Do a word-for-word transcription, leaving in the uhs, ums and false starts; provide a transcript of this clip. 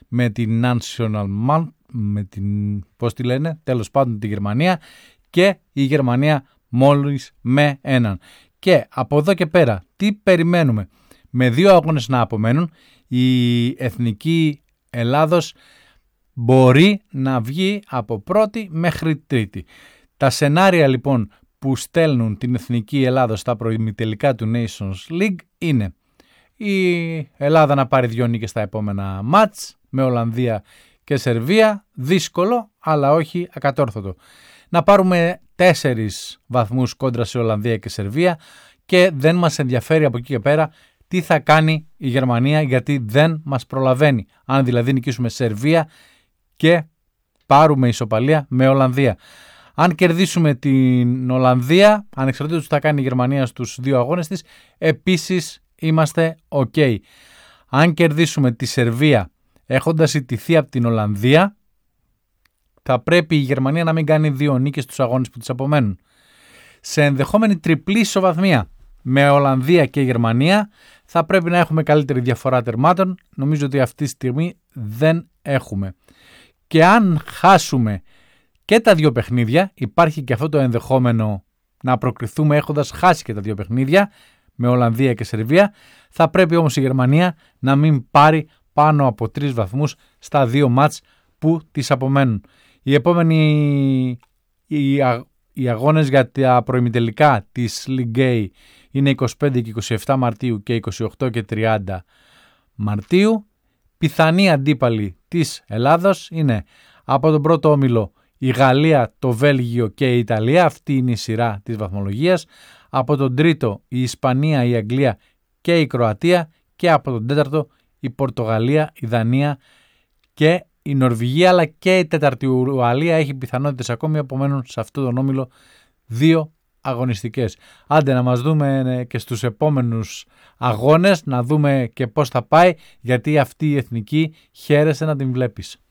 με την National Man, με την, πώς τη λένε, τέλος πάντων τη Γερμανία, και η Γερμανία μόλις με έναν. Και από εδώ και πέρα τι περιμένουμε? Με δύο αγώνες να απομένουν, η Εθνική Ελλάδος μπορεί να βγει από πρώτη μέχρι τρίτη. Τα σενάρια λοιπόν που στέλνουν την Εθνική Ελλάδος στα προημιτελικά του Nations League είναι η Ελλάδα να πάρει δυο νίκες στα επόμενα μάτς με Ολλανδία και Σερβία, δύσκολο αλλά όχι ακατόρθωτο. Να πάρουμε τέσσερις βαθμούς κόντρα σε Ολλανδία και Σερβία και δεν μας ενδιαφέρει από εκεί και πέρα τι θα κάνει η Γερμανία, γιατί δεν μας προλαβαίνει. Αν δηλαδή νικήσουμε Σερβία και πάρουμε ισοπαλία με Ολλανδία. Αν κερδίσουμε την Ολλανδία, ανεξαρτήτως τι θα κάνει η Γερμανία στους δύο αγώνες της, επίσης είμαστε ok. Αν κερδίσουμε τη Σερβία έχοντας ιτηθεί από την Ολλανδία, θα πρέπει η Γερμανία να μην κάνει δύο νίκες στους αγώνες που της απομένουν. Σε ενδεχόμενη τριπλή ισοβαθμία με Ολλανδία και Γερμανία θα πρέπει να έχουμε καλύτερη διαφορά τερμάτων. Νομίζω ότι αυτή τη στιγμή δεν έχουμε. Και αν χάσουμε και τα δύο παιχνίδια, υπάρχει και αυτό το ενδεχόμενο να προκριθούμε έχοντας χάσει και τα δύο παιχνίδια με Ολλανδία και Σερβία. Θα πρέπει όμως η Γερμανία να μην πάρει πάνω από τρεις βαθμούς στα δύο μάτς που της απομένουν. Οι επόμενοι οι, α, οι αγώνες για τα προημιτελικά της Ligue A είναι είκοσι πέντε και είκοσι επτά Μαρτίου και είκοσι οκτώ και τριάντα Μαρτίου. Πιθανοί αντίπαλοι της Ελλάδος είναι από τον πρώτο όμιλο η Γαλλία, το Βέλγιο και η Ιταλία. Αυτή είναι η σειρά της βαθμολογίας. Από τον τρίτο η Ισπανία, η Αγγλία και η Κροατία. Και από τον τέταρτο η Πορτογαλία, η Δανία και η Νορβηγία. Αλλά και η τέταρτη Ουαλία έχει πιθανότητες ακόμη, απομένουν σε αυτόν τον όμιλο δύο αγωνιστικές. Άντε να μας δούμε και στους επόμενους αγώνες, να δούμε και πώς θα πάει, γιατί αυτή η εθνική χαίρεσαι να την βλέπεις.